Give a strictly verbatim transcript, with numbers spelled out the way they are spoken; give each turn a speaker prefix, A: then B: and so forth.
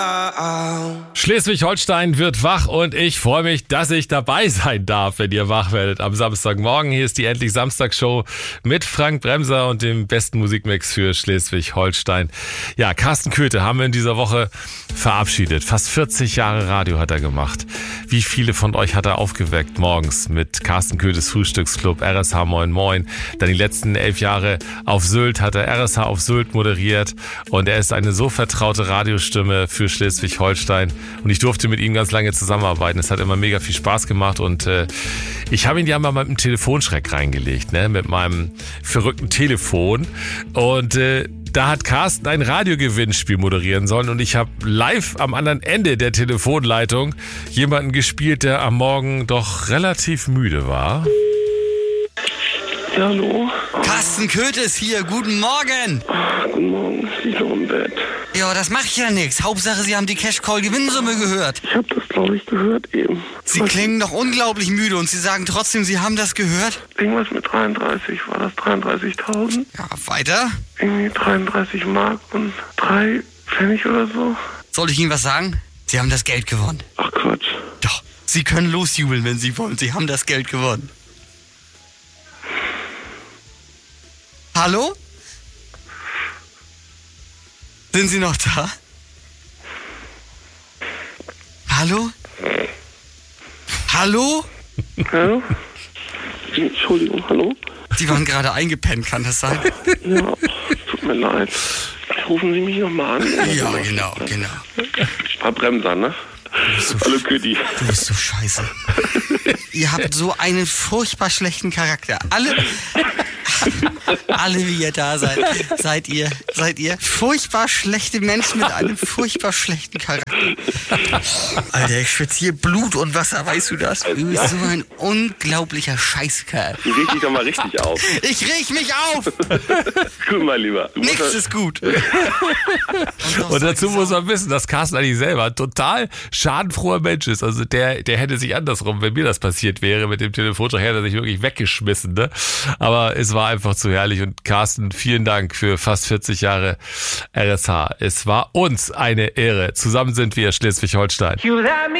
A: Schleswig-Holstein wird wach und ich freue mich, dass ich dabei sein darf, wenn ihr wach werdet am Samstagmorgen. Hier ist die Endlich Samstag-Show mit Frank Bremser und dem besten Musikmix für Schleswig-Holstein. Ja, Carsten Köthe haben wir in dieser Woche verabschiedet. Fast vierzig Jahre Radio hat er gemacht. Wie viele von euch hat er aufgeweckt morgens mit Carsten Köthes Frühstücksclub, R S H Moin Moin. Dann die letzten elf Jahre auf Sylt hat er R S H auf Sylt moderiert und er ist eine so vertraute Radiostimme für Schleswig-Holstein und ich durfte mit ihm ganz lange zusammenarbeiten. Es hat immer mega viel Spaß gemacht und äh, ich habe ihn ja mal mit einem Telefonschreck reingelegt, ne, mit meinem verrückten Telefon und äh, da hat Carsten ein Radiogewinnspiel moderieren sollen und ich habe live am anderen Ende der Telefonleitung jemanden gespielt, der am Morgen doch relativ müde war.
B: Ja, hallo?
C: Carsten Köthe ist hier, guten Morgen.
B: Ach, guten Morgen, ich liege noch im Bett.
C: Ja, das macht ja nichts. Hauptsache, Sie haben die Cash-Call-Gewinnsumme gehört.
B: Ich habe das, glaube ich, gehört eben.
C: Sie
B: Was?
C: klingen noch unglaublich müde und Sie sagen trotzdem, Sie haben das gehört?
B: Irgendwas mit dreiunddreißig, war das dreiunddreißigtausend?
C: Ja, weiter?
B: Irgendwie dreiunddreißig Mark und drei Pfennig oder so.
C: Soll ich Ihnen was sagen? Sie haben das Geld gewonnen.
B: Ach Quatsch.
C: Doch, Sie können losjubeln, wenn Sie wollen. Sie haben das Geld gewonnen. Hallo? Sind Sie noch da? Hallo? Hallo?
B: Ja? Entschuldigung, hallo?
C: Sie waren gerade eingepennt, kann das sein?
B: Ja, tut mir leid. Rufen Sie mich nochmal an.
C: Ja, genau, genau.
B: Herr Bremser, ne?
C: So
B: Hallo Küdi.
C: Du bist so scheiße. Ihr habt so einen furchtbar schlechten Charakter. Alle, alle wie ihr da seid, seid ihr, seid ihr furchtbar schlechte Menschen mit einem furchtbar schlechten Charakter. Alter, ich schwitze hier Blut und Wasser, weißt du das? Du bist so ein unglaublicher Scheißkerl.
B: Du reg dich doch mal richtig auf.
C: Ich reg mich auf!
B: Gut, mein Lieber. Du musst
C: Nichts
B: ja-
C: ist gut.
A: Und dazu muss man wissen, dass Carsten eigentlich selber ein total schadenfroher Mensch ist. Also der, der hätte sich andersrum, wenn mir das passiert wäre mit dem Telefonschreck, hätte er sich wirklich weggeschmissen. Ne? Aber es war einfach zu herrlich. Und Carsten, vielen Dank für fast vierzig Jahre R S H. Es war uns eine Ehre. Zusammen sind wir Schleswig-Holstein.
D: You let me